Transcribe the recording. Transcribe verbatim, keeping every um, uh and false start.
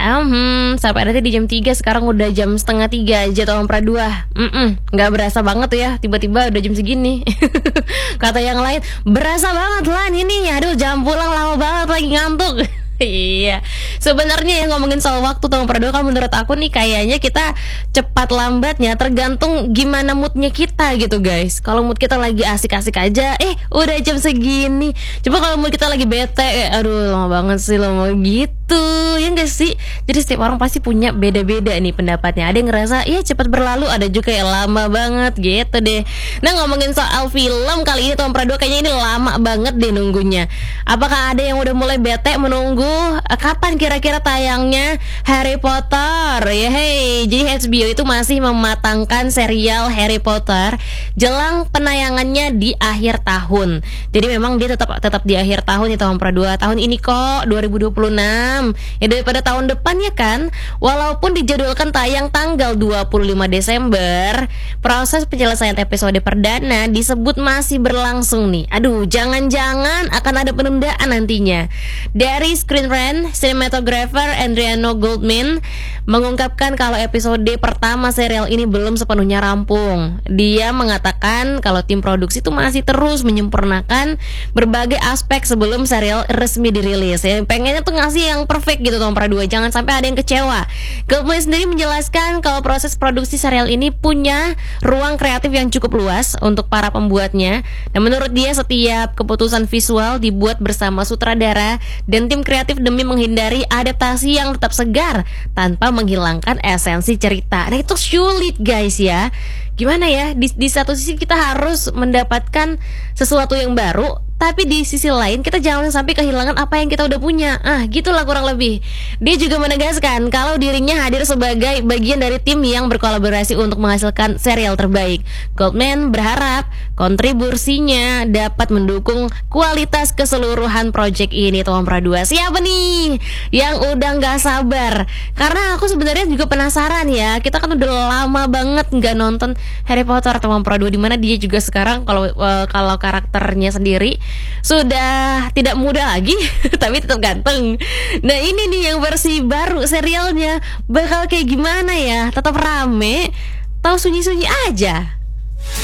Hmm, sampai nanti di jam tiga, sekarang udah jam setengah tiga aja Tom Pra dua. Mm-mm, Gak berasa banget ya, tiba-tiba udah jam segini. Kata yang lain, berasa banget lah ini. Aduh, jam pulang lama banget, lagi ngantuk. Iya, sebenarnya ya ngomongin soal waktu Tom Pra dua, kan menurut aku nih kayaknya kita cepat lambatnya tergantung gimana moodnya kita gitu guys. Kalau mood kita lagi asik-asik aja, eh udah jam segini. Coba kalau mood kita lagi bete, eh, aduh lama banget sih lama gitu, ya gak sih? Jadi setiap orang pasti punya beda-beda nih pendapatnya. Ada yang ngerasa ya cepat berlalu, ada juga yang lama banget gitu deh. Nah ngomongin soal film kali ini Tom Pra dua, kayaknya ini lama banget deh nunggunya. Apakah ada yang udah mulai bete menunggu kapan kira-kira tayangnya Harry Potter? Ya hey, jadi H B O itu masih mematangkan serial Harry Potter jelang penayangannya di akhir tahun. Jadi memang dia tetap tetap di akhir tahun ya Tom Pra dua. Tahun ini kok dua ribu dua puluh enam. Ya daripada tahun depan ya kan. Walaupun dijadwalkan tayang tanggal dua puluh lima Desember, proses penyelesaian episode perdana disebut masih berlangsung nih. Aduh, jangan-jangan akan ada penundaan nantinya. Dari Screen Rant, cinematographer Adriano Goldman mengungkapkan kalau episode pertama serial ini belum sepenuhnya rampung. Dia mengatakan kalau tim produksi itu masih terus menyempurnakan berbagai aspek sebelum serial resmi dirilis. Ya, pengennya tuh ngasih yang perfect gitu Tom Pra dua, jangan sampai ada yang kecewa. Goldman sendiri menjelaskan kalau proses produksi serial ini punya ruang kreatif yang cukup luas untuk para pembuatnya. Dan menurut dia setiap keputusan visual dibuat bersama sutradara dan tim kreatif demi menghindari adaptasi yang tetap segar tanpa menghilangkan esensi cerita. Nah itu sulit guys ya. Gimana ya, di, di satu sisi kita harus mendapatkan sesuatu yang baru, tapi di sisi lain kita jangan sampai kehilangan apa yang kita udah punya. Ah, gitulah kurang lebih. Dia juga menegaskan kalau dirinya hadir sebagai bagian dari tim yang berkolaborasi untuk menghasilkan serial terbaik. Goldman berharap kontribusinya dapat mendukung kualitas keseluruhan project ini Tom Pra dua. Siapa nih yang udah gak sabar? Karena aku sebenarnya juga penasaran ya. Kita kan udah lama banget gak nonton Harry Potter Tom Pra dua, dimana dia juga sekarang kalau uh, kalau karakternya sendiri sudah tidak muda lagi tapi tetap ganteng. Nah ini nih yang versi baru serialnya bakal kayak gimana ya? Tetap rame atau sunyi-sunyi aja?